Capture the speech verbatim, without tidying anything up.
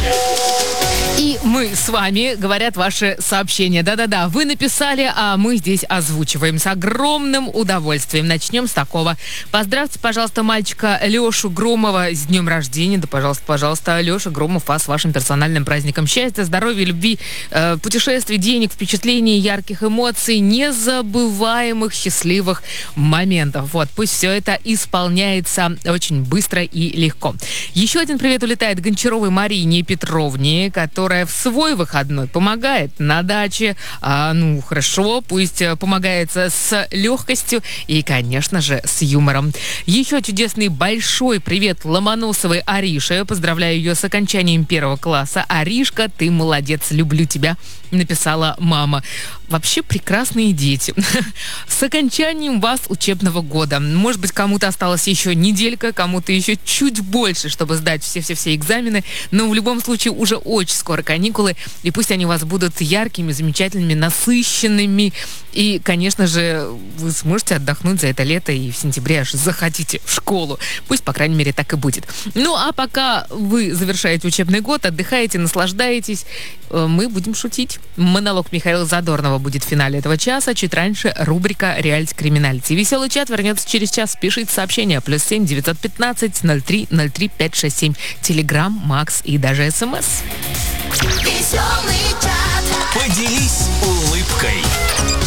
И мы с вами, говорят ваши сообщения. Да-да-да, вы написали, а мы здесь озвучиваем с огромным удовольствием. Начнем с такого. Поздравьте, пожалуйста, мальчика Лешу Громова с днем рождения. Да, пожалуйста, пожалуйста, Леша Громов, вас с вашим персональным праздником счастья, здоровья, любви, э, путешествий, денег, впечатлений, ярких эмоций, незабываемых счастливых моментов. Вот, пусть все это исполняется очень быстро и легко. Еще один привет улетает Гончаровой Марине Петровне, которая в свой выходной помогает на даче. А, ну, хорошо, пусть помогает с легкостью и, конечно же, с юмором. Еще чудесный большой привет Ломоносовой Арише. Поздравляю ее с окончанием первого класса. Аришка, ты молодец, люблю тебя, написала мама. Вообще прекрасные дети. С окончанием вас учебного года. Может быть, кому-то осталась еще неделька, кому-то еще чуть больше, чтобы сдать все-все-все экзамены. Но в любом случае уже очень скоро каникулы. И пусть они у вас будут яркими, замечательными, насыщенными. И, конечно же, вы сможете отдохнуть за это лето и в сентябре аж захотите в школу. Пусть, по крайней мере, так и будет. Ну, а пока вы завершаете учебный год, отдыхаете, наслаждаетесь, мы будем шутить. Монолог Михаила Задорнова будет в финале этого часа. Чуть раньше рубрика «Реальность криминальности». Веселый чат вернется через час. Пишите сообщения. Плюс семь девятьсот пятнадцать ноль три ноль три пять шесть семь. Телеграм, Макс и даже СМС. Веселый чат. Поделись улыбкой.